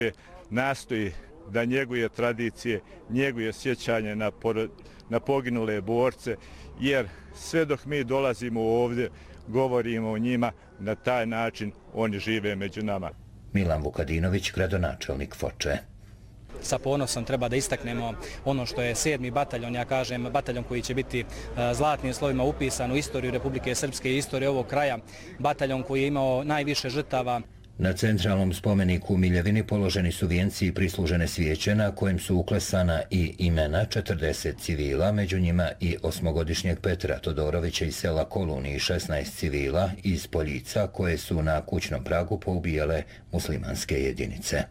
Nastoji da njeguje tradicije, njeguje sjećanje na poginule borce, jer sve dok mi dolazimo ovdje, govorimo o njima, na taj način oni žive među nama. Milan Vukadinović, gradonačelnik Foče. Sa ponosom treba da istaknemo ono što je 7. bataljon, ja kažem bataljon koji će biti zlatnim slovima upisan u istoriju Republike Srpske i istoriju ovog kraja, bataljon koji je imao najviše žrtava. Na centralnom spomeniku u Miljevini položeni su vijenci i prislužene svijeće na kojem su uklesana i imena 40 civila, među njima i 8-godišnjeg Petra Todorovića iz sela Koluni i 16 civila iz Poljica koje su na kućnom pragu poubijale muslimanske jedinice.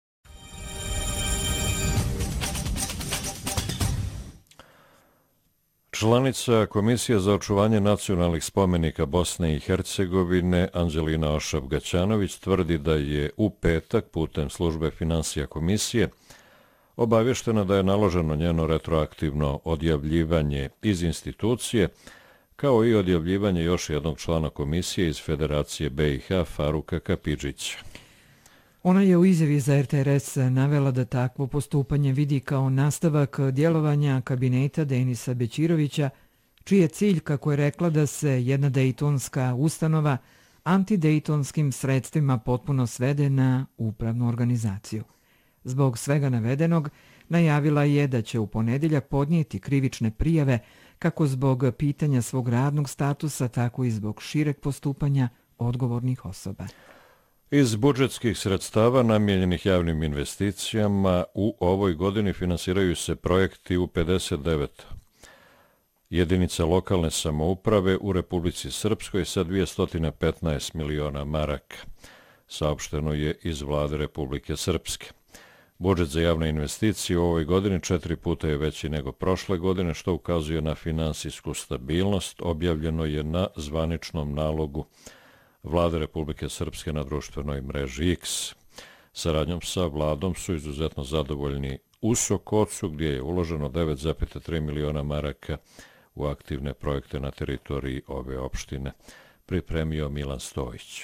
Članica Komisije za očuvanje nacionalnih spomenika Bosne i Hercegovine Anđelina Ošab-Gaćanović tvrdi da je u petak putem službe finansija komisije obavještena da je naloženo njeno retroaktivno odjavljivanje iz institucije, kao i odjavljivanje još jednog člana komisije iz Federacije BiH Faruka Kapidžića. Ona je u izjavi za RTRS navela da takvo postupanje vidi kao nastavak djelovanja kabineta Denisa Bećirovića, čiji je cilj, kako je rekla, da se jedna dejtonska ustanova antidejtonskim sredstvima potpuno svede na upravnu organizaciju. Zbog svega navedenog, najavila je da će u ponedjeljak podnijeti krivične prijave kako zbog pitanja svog radnog statusa, tako i zbog šireg postupanja odgovornih osoba. Iz budžetskih sredstava namijenjenih javnim investicijama u ovoj godini finansiraju se projekti u 59 jedinica lokalne samouprave u Republici Srpskoj sa 215 miliona maraka, saopšteno je iz vlade Republike Srpske. Budžet za javne investicije u ovoj godini 4 puta je veći nego prošle godine, što ukazuje na finansijsku stabilnost, objavljeno je na zvaničnom nalogu Vlade Republike Srpske na društvenoj mreži X. Saradnjom sa vladom su izuzetno zadovoljni u Sokocu, gdje je uloženo 9,3 miliona maraka u aktivne projekte na teritoriji ove opštine, pripremio Milan Stojić.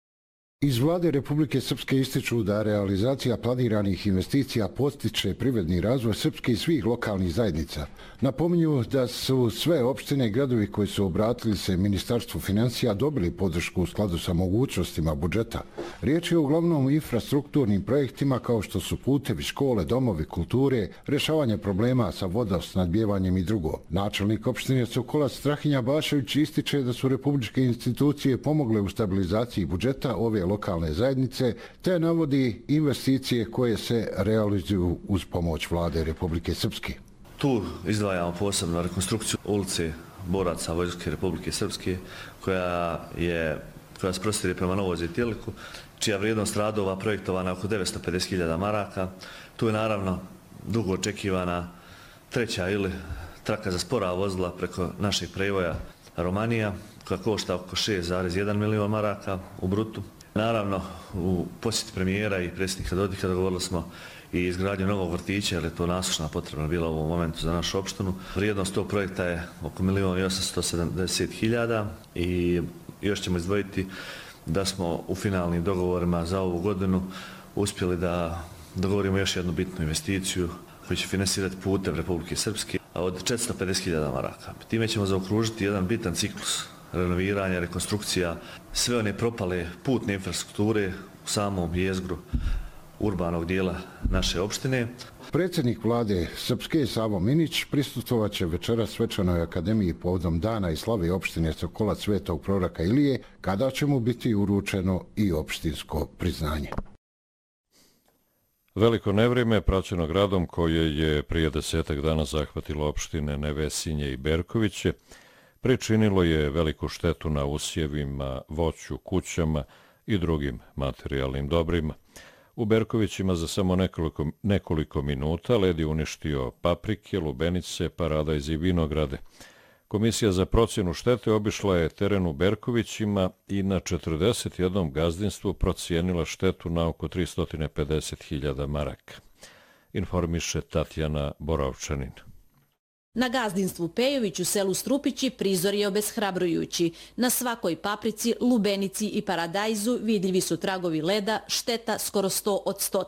Iz vlade Republike Srpske ističu da realizacija planiranih investicija postiče privredni razvoj Srpske i svih lokalnih zajednica. Napominju da su sve opštine i gradovi koji su obratili se Ministarstvu financija dobili podršku u skladu sa mogućnostima budžeta. Riječ je uglavnom o infrastrukturnim projektima kao što su putevi, škole, domovi kulture, rješavanje problema sa vodosnadbijevanjem i drugo. Načelnik opštine Sokolac Strahinja Bašević ističe da su republičke institucije pomogle u stabilizaciji budžeta ove lokalne zajednice, te navodi investicije koje se realizuju uz pomoć vlade Republike Srpske. Tu izdvajamo posebno rekonstrukciju ulice boraca Vojske Republike Srpske, koja se prostire prema Novoj Zejtiliku, čija vrijednost radova projektovana oko 950.000 maraka. Tu je naravno dugo očekivana treća ili traka za spora vozila preko našeg prevoja Romanija, koja košta oko 6,1 milion maraka u brutu. Naravno, u posjeti premijera i predsjednika Dodika dogovorili smo i izgradnju novog vrtića, jer je to nasušna potrebna bila u ovom momentu za našu opštinu. Vrijednost tog projekta je oko 1.870.000 i još ćemo izdvojiti da smo u finalnim dogovorima za ovu godinu uspjeli da dogovorimo još jednu bitnu investiciju koju će finansirati putev Republike Srpske od 450.000 maraka. Time ćemo zaokružiti jedan bitan ciklus renoviranja, rekonstrukcija, sve one propale putne infrastrukture u samom jezgru urbanog dijela naše opštine. Predsjednik vlade Srpske Savo Minić prisustvovat će večeras svečanoj akademiji povodom dana i slave opštine Sokolac Svetog proroka Ilije, kada će mu biti uručeno i opštinsko priznanje. Veliko nevrijeme, praćeno gradom koje je prije 10 dana zahvatilo opštine Nevesinje i Berkoviće, pričinilo je veliku štetu na usjevima, voću, kućama i drugim materijalnim dobrima. U Berkovićima za samo nekoliko minuta led je uništio paprike, lubenice, paradajz i vinograde. Komisija za procjenu štete obišla je teren u Berkovićima i na 41 gazdinstvu procijenila štetu na oko 350.000 maraka. Informiše Tatjana Borovčanin. Na gazdinstvu Pejović u selu Strupići prizor je obeshrabrujući. Na svakoj paprici, lubenici i paradajzu vidljivi su tragovi leda, šteta skoro 100 od 100.